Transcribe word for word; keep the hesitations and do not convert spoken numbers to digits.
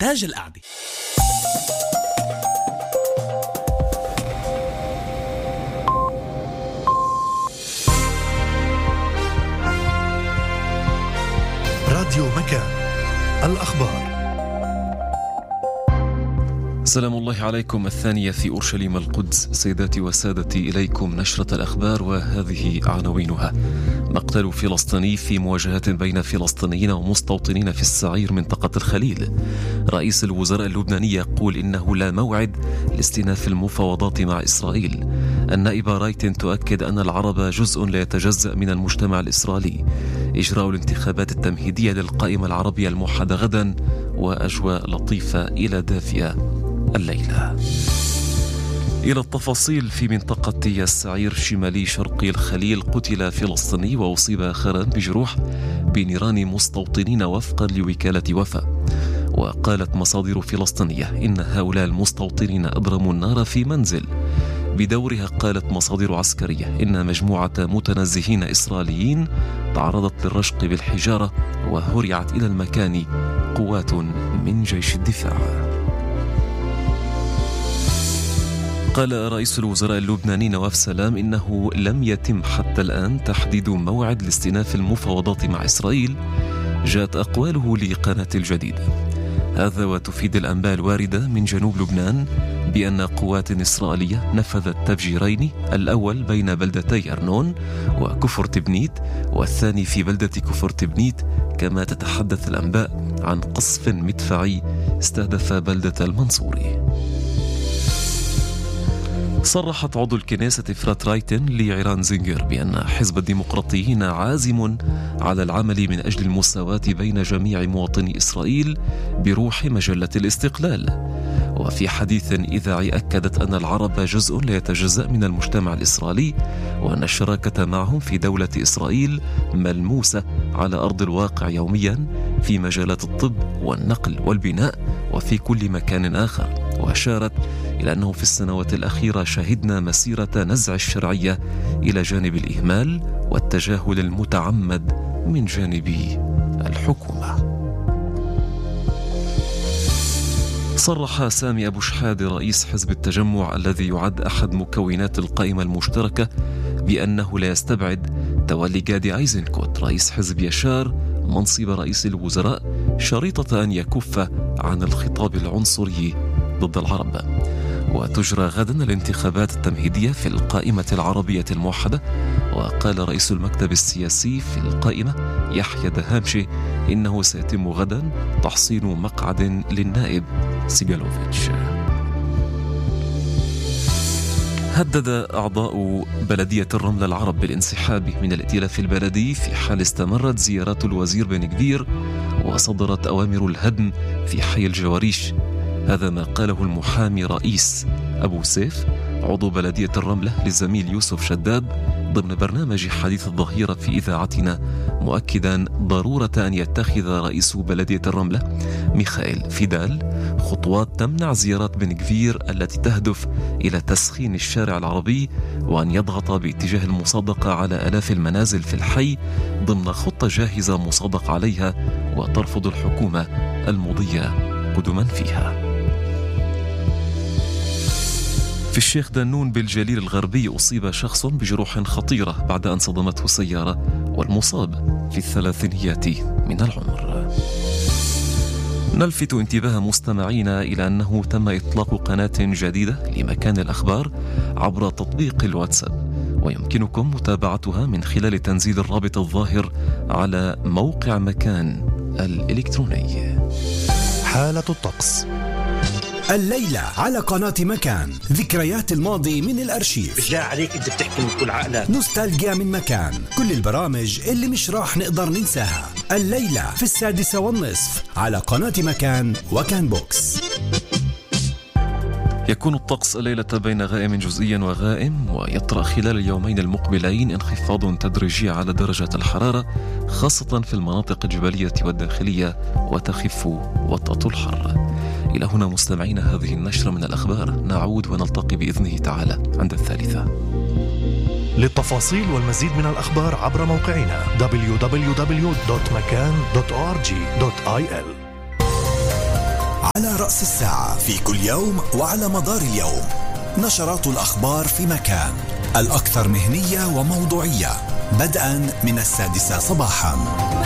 تاج القعدة. راديو مكان، الأخبار. سلام الله عليكم. الثانية في أورشليم القدس. سيداتي وسادتي، إليكم نشرة الأخبار وهذه عناوينها. مقتل فلسطيني في مواجهة بين فلسطينيين ومستوطنين في السعير منطقة الخليل. رئيس الوزراء اللبناني يقول إنه لا موعد لاستئناف المفاوضات مع إسرائيل. النائبة رايتن تؤكد أن العرب جزء لا يتجزأ من المجتمع الإسرائيلي. إجراء الانتخابات التمهيدية للقائمة العربية الموحدة غدا، وأجواء لطيفة إلى دافئة الليلة. إلى التفاصيل. في منطقة السعير شمالي شرقي الخليل قتل فلسطيني وأصيب آخران بجروح بنيران مستوطنين وفقا لوكالة وفاء. وقالت مصادر فلسطينية إن هؤلاء المستوطنين أضرموا النار في منزل. بدورها قالت مصادر عسكرية إن مجموعة متنزهين إسرائيليين تعرضت للرشق بالحجارة وهرعت إلى المكان قوات من جيش الدفاع. قال رئيس الوزراء اللبناني نواف سلام إنه لم يتم حتى الآن تحديد موعد لاستئناف المفاوضات مع إسرائيل. جاءت أقواله لقناة الجديد. هذا وتفيد الأنباء الواردة من جنوب لبنان بأن قوات إسرائيلية نفذت تفجيرين، الأول بين بلدتي أرنون وكفر تبنيت، والثاني في بلدة كفر تبنيت. كما تتحدث الأنباء عن قصف مدفعي استهدف بلدة المنصوري. صرحت عضو الكنيسة إفرات رايتن لعيران زينجر بأن حزب الديمقراطيين عازم على العمل من أجل المساواة بين جميع مواطني إسرائيل بروح مجلة الاستقلال. وفي حديث إذاعي أكدت أن العرب جزء لا يتجزأ من المجتمع الإسرائيلي، وأن الشراكة معهم في دولة إسرائيل ملموسة على أرض الواقع يوميا في مجالات الطب والنقل والبناء وفي كل مكان آخر. وأشارت إلى أنه في السنوات الأخيرة شهدنا مسيرة نزع الشرعية إلى جانب الإهمال والتجاهل المتعمد من جانب الحكومة. صرح سامي أبو شحاد رئيس حزب التجمع الذي يعد أحد مكونات القائمة المشتركة بأنه لا يستبعد تولي جادي أيزنكوت رئيس حزب يشار منصب رئيس الوزراء، شريطة أن يكف عن الخطاب العنصري ضد العرب. وتجرى غدا الانتخابات التمهيدية في القائمة العربية الموحدة. وقال رئيس المكتب السياسي في القائمة يحيى دهامشي إنه سيتم غدا تحصين مقعد للنائب سيغالوفيتش. هدد أعضاء بلدية الرملة العرب بالانسحاب من الائتلاف البلدي في حال استمرت زيارات الوزير بن كبير وصدرت أوامر الهدم في حي الجواريش. هذا ما قاله المحامي رئيس أبو سيف عضو بلدية الرملة للزميل يوسف شداد ضمن برنامج حديث الظهيرة في إذاعتنا، مؤكدا ضرورة أن يتخذ رئيس بلدية الرملة ميخائيل فيدال خطوات تمنع زيارات بن كفير التي تهدف إلى تسخين الشارع العربي، وأن يضغط باتجاه المصادقة على آلاف المنازل في الحي ضمن خطة جاهزة مصادق عليها، وترفض الحكومة المضي قدما فيها. في الشيخ دنون بالجليل الغربي أصيب شخص بجروح خطيرة بعد أن صدمته سيارة، والمصاب في الثلاثينيات من العمر. نلفت انتباه مستمعينا إلى أنه تم إطلاق قناة جديدة لمكان الأخبار عبر تطبيق الواتساب، ويمكنكم متابعتها من خلال تنزيل الرابط الظاهر على موقع مكان الإلكتروني. حالة الطقس الليلة على قناة مكان، ذكريات الماضي من الأرشيف. بالله عليك أنت بتحكي من كل عقلك. نوستالجيا من مكان، كل البرامج اللي مش راح نقدر ننساها. الليلة في السادسة والنصف على قناة مكان وكان بوكس. يكون الطقس الليلة بين غائم جزئيا وغائم، ويطرأ خلال اليومين المقبلين انخفاض تدريجي على درجة الحرارة خاصة في المناطق الجبلية والداخلية، وتخف وطأة الحر. إلى هنا مستمعين هذه النشرة من الأخبار، نعود ونلتقي بإذنه تعالى عند الثالثة. للتفاصيل والمزيد من الأخبار عبر موقعنا دبليو دبليو دبليو دوت مكان دوت أو آر جي دوت آي إل. على رأس الساعة في كل يوم وعلى مدار اليوم. نشرات الأخبار في مكان، الأكثر مهنية وموضوعية، بدءا من السادسة صباحا.